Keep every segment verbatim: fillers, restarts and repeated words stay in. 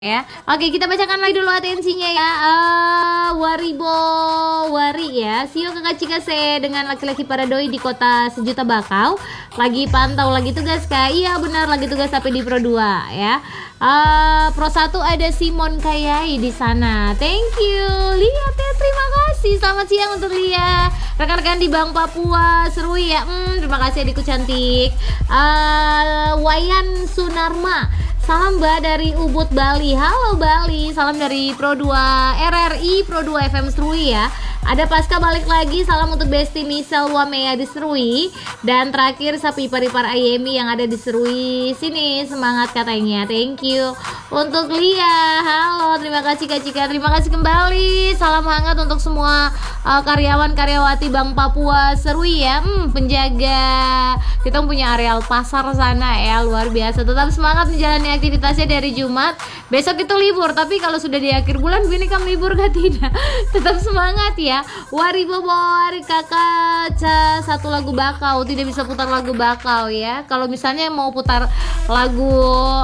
Ya, oke kita bacakan lagi dulu atensinya ya. uh, Waribo Wari ya, Sio kakak Cikase dengan laki-laki para doi di kota sejuta bakau. Lagi pantau, lagi tugas kak. Iya benar, lagi tugas tapi di Pro dua ya. uh, Pro satu ada Simon Kayai di sana. Thank you Lia teh, terima kasih. Selamat siang untuk Lia. Rekan-rekan di Bank Papua seru ya. hmm, Terima kasih adikku cantik. uh, Wayan Sunarma, salam Mbak dari Ubud Bali. Halo Bali, salam dari Pro dua R R I Pro dua F M Serui ya. Ada Pasca balik lagi, salam untuk Besti Misel Wamea di Serui. Dan terakhir Sapi Ipar-Ipar Ayemi yang ada di Serui. Sini semangat katanya. Thank you untuk Lia. Halo, terima kasih Kak Cika. Terima kasih kembali. Salam hangat untuk semua uh, karyawan-karyawati Bank Papua Serui ya. Hmm, penjaga. Kita punya areal pasar sana ya, luar biasa. Tetap semangat menjalani aktivitasnya dari Jumat. Besok itu libur, tapi kalau sudah di akhir bulan Bini kamu libur gak tidak? Tetap semangat ya. Wari Bobor kakak ca satu lagu bakau, tidak bisa putar lagu bakau ya. Kalau misalnya mau putar lagu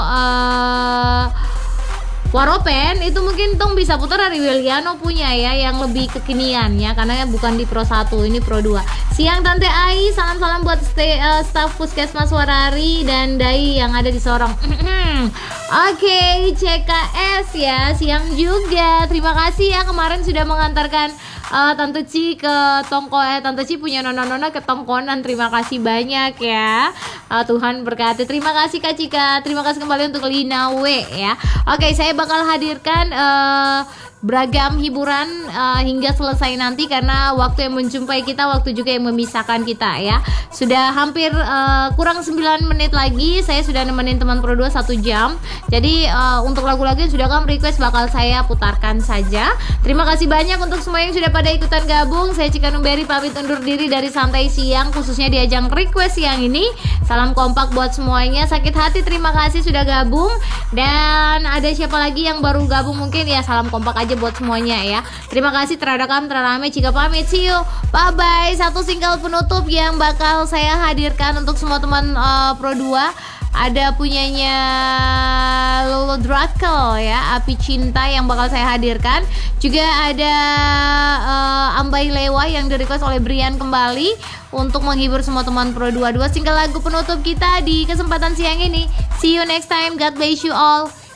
uh, Waropen itu mungkin Tong bisa putar dari Williano punya ya, yang lebih kekinian ya, karena bukan di Pro satu, ini Pro dua. Siang Tante Ai, salam-salam buat stay, uh, staff Puskesmas Warari dan Dai yang ada di Sorong. Oke, okay, C K S ya, siang juga. Terima kasih ya kemarin sudah mengantarkan uh, Tante Ci ke Tongko, eh Tante Ci punya nona-nona ke Tongkonan. Terima kasih banyak ya. Uh, Tuhan berkati. Terima kasih Kak Cika. Terima kasih kembali untuk Lina W ya. Oke, okay, saya bakal hadirkan uh, beragam hiburan uh, hingga selesai nanti, karena waktu yang menjumpai kita, waktu juga yang memisahkan kita ya. Sudah hampir uh, kurang sembilan menit lagi, saya sudah nemenin teman Pro dua satu jam. Jadi uh, untuk lagu-lagu yang sudah kamu request bakal saya putarkan saja. Terima kasih banyak untuk semua yang sudah pada ikutan gabung. Saya Cika Numberi pamit undur diri dari Santai Siang, khususnya di ajang request siang ini. Salam kompak buat semuanya. Sakit hati terima kasih sudah gabung. Dan ada siapa lagi yang baru gabung mungkin ya, salam kompak aja buat semuanya ya. Terima kasih teradakam terarame. Cika pamit, see you, bye bye. Satu single penutup yang bakal saya hadirkan untuk semua teman uh, Pro dua, ada punyanya Lolo Drakel ya, Api Cinta, yang bakal saya hadirkan. Juga ada uh, Ambai Lewa yang di request oleh Brian kembali untuk menghibur semua teman Pro dua. Dua single lagu penutup kita di kesempatan siang ini. See you next time, God bless you all.